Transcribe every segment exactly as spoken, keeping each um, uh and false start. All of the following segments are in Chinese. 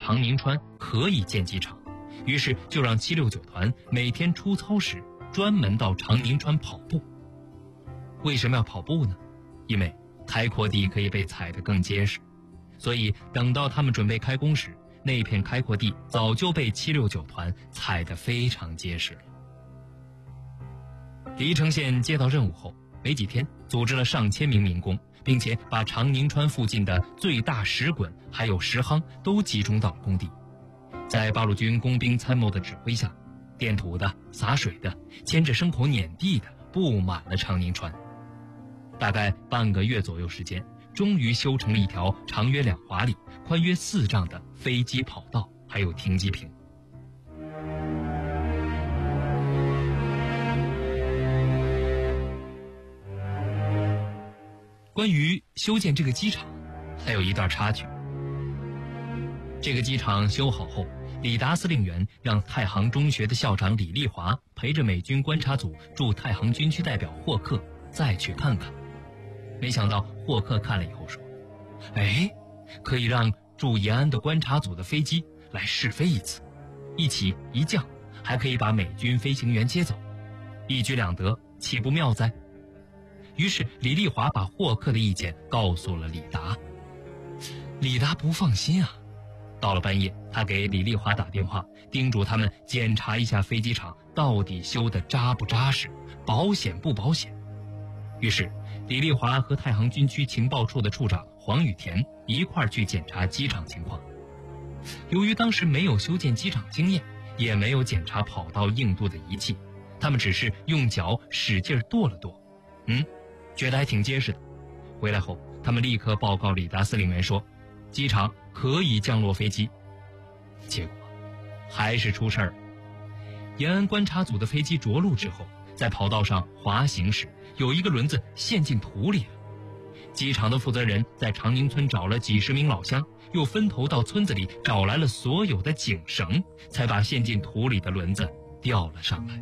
长宁川可以建机场，于是就让七六九团每天出操时专门到长宁川跑步。为什么要跑步呢？因为开阔地可以被踩得更结实，所以等到他们准备开工时，那片开阔地早就被七六九团踩得非常结实了。黎城县接到任务后，没几天组织了上千名民工，并且把长宁川附近的最大石滚还有石夯都集中到了工地。在八路军工兵参谋的指挥下，垫土的、洒水的、牵着牲口碾地的布满了长宁川。大概半个月左右时间，终于修成了一条长约两华里、宽约四丈的飞机跑道，还有停机坪。关于修建这个机场，还有一段插曲。这个机场修好后，李达司令员让太行中学的校长李立华陪着美军观察组驻太行军区代表霍克再去看看。没想到霍克看了以后说：“哎，可以让驻延安的观察组的飞机来试飞一次，一起一降，还可以把美军飞行员接走，一举两得，岂不妙哉？”于是李立华把霍克的意见告诉了李达。李达不放心啊，到了半夜，他给李立华打电话，叮嘱他们检查一下飞机场到底修得扎不扎实，保险不保险。于是李立华和太行军区情报处的处长黄宇田一块儿去检查机场情况。由于当时没有修建机场经验，也没有检查跑道硬度的仪器，他们只是用脚使劲跺了跺，嗯，觉得还挺结实的。回来后，他们立刻报告李达司令员说，机场可以降落飞机。结果还是出事儿了。延安观察组的飞机着陆之后，在跑道上滑行时，有一个轮子陷进土里了。机场的负责人在长宁村找了几十名老乡，又分头到村子里找来了所有的警绳，才把陷进土里的轮子吊了上来。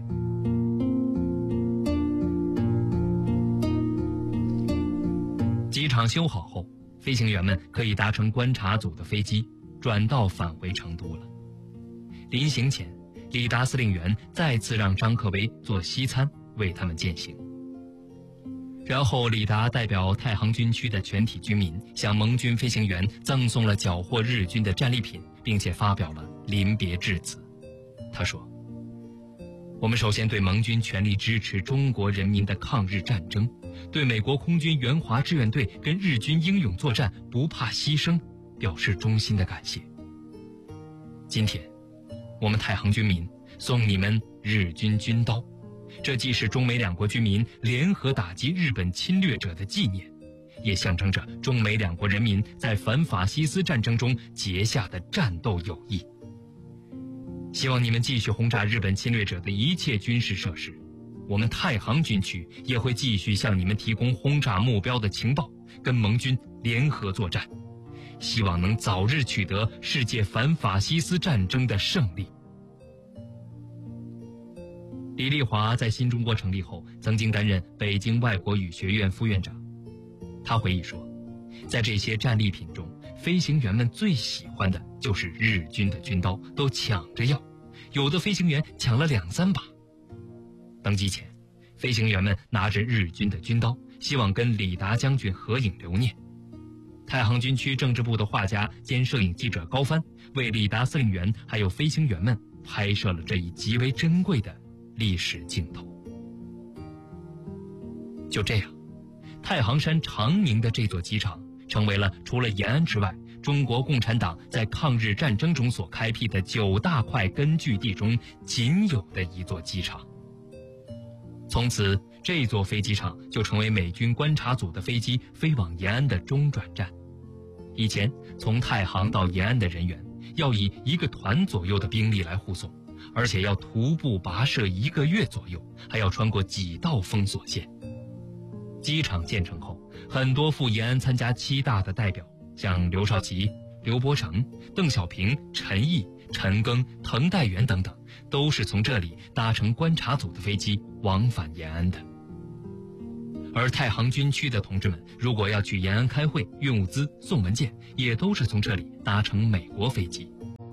机场修好后，飞行员们可以搭乘观察组的飞机转道返回成都了。临行前，李达司令员再次让张克威做西餐为他们饯行。然后李达代表太行军区的全体军民向盟军飞行员赠送了缴获日军的战利品，并且发表了临别致辞。他说，我们首先对盟军全力支持中国人民的抗日战争，对美国空军援华志愿队跟日军英勇作战不怕牺牲表示衷心的感谢。今天我们太行军民送你们日军军刀，这既是中美两国军民联合打击日本侵略者的纪念，也象征着中美两国人民在反法西斯战争中结下的战斗友谊。希望你们继续轰炸日本侵略者的一切军事设施，我们太行军区也会继续向你们提供轰炸目标的情报，跟盟军联合作战，希望能早日取得世界反法西斯战争的胜利。李立华在新中国成立后，曾经担任北京外国语学院副院长。他回忆说，在这些战利品中，飞行员们最喜欢的就是日军的军刀，都抢着要，有的飞行员抢了两三把。登机前，飞行员们拿着日军的军刀，希望跟李达将军合影留念。太行军区政治部的画家兼摄影记者高帆为李达司令员还有飞行员们拍摄了这一极为珍贵的历史镜头。就这样，太行山长宁的这座机场成为了除了延安之外，中国共产党在抗日战争中所开辟的九大块根据地中仅有的一座机场。从此，这座飞机场就成为美军观察组的飞机飞往延安的中转站。以前，从太行到延安的人员要以一个团左右的兵力来护送，而且要徒步跋涉一个月左右，还要穿过几道封锁线。机场建成后，很多赴延安参加七大的代表，像刘少奇、刘伯承、邓小平、陈毅、陈赓、滕代元等等，都是从这里搭乘观察组的飞机往返延安的。而太行军区的同志们如果要去延安开会、运物资、送文件，也都是从这里搭乘美国飞机。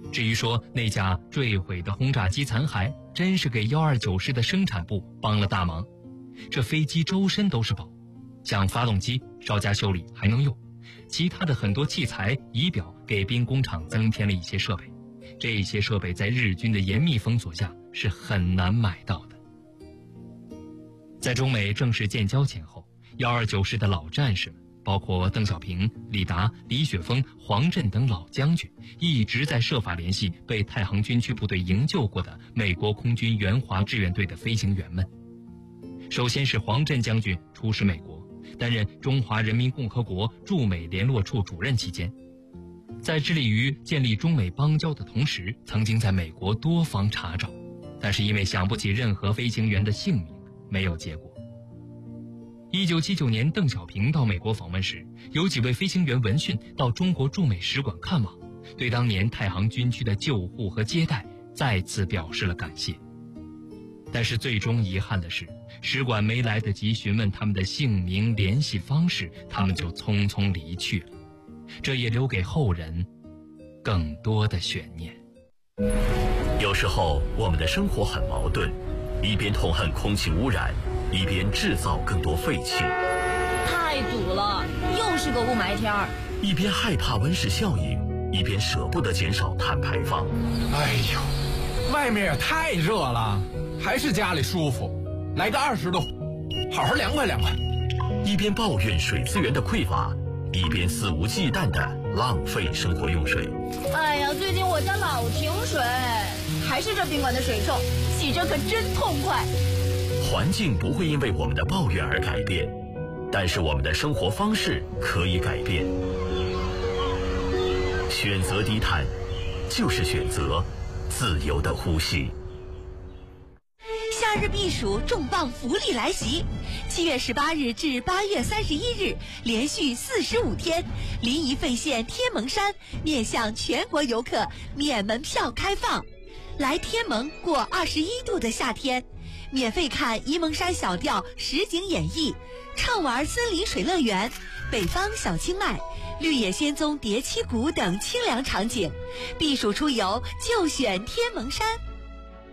至于说那架坠毁的轰炸机残骸，真是给一二九师的生产部帮了大忙。这飞机周身都是宝，像发动机稍加修理还能用，其他的很多器材仪表给兵工厂增添了一些设备，这些设备在日军的严密封锁下是很难买到的。在中美正式建交前后，一二九师的老战士们，包括邓小平、李达、李雪峰、黄震等老将军，一直在设法联系被太行军区部队营救过的美国空军援华志愿队的飞行员们。首先是黄震将军出使美国，担任中华人民共和国驻美联络处主任期间，在致力于建立中美邦交的同时，曾经在美国多方查找，但是因为想不起任何飞行员的姓名，没有结果。一九七九年，邓小平到美国访问时，有几位飞行员闻讯到中国驻美使馆看望，对当年太行军区的救护和接待再次表示了感谢。但是最终遗憾的是，使馆没来得及询问他们的姓名、联系方式，他们就匆匆离去了，这也留给后人更多的悬念。 有时候我们的生活很矛盾，一边痛恨空气污染，一边制造更多废气， 太堵了，又是个雾霾天儿； 一边害怕温室效应，一边舍不得减少碳排放。 哎呦，外面也太热了，还是家里舒服，来个二十度，好好凉快凉快。 一边抱怨水资源的匮乏，一边肆无忌惮地浪费生活用水。 哎呀，最近我家老停水，还是这宾馆的水臭，洗着可真痛快。 环境不会因为我们的抱怨而改变，但是我们的生活方式可以改变。选择低碳，就是选择自由的呼吸。 夏日避暑重磅福利来袭，七月十八日至八月三十一日，连续四十五天，临沂费县天门山面向全国游客免门票开放。来天门过二十一度的夏天，免费看沂蒙山小调实景演绎，畅玩森林水乐园、北方小清迈、绿野仙踪叠七谷等清凉场景。避暑出游就选天门山。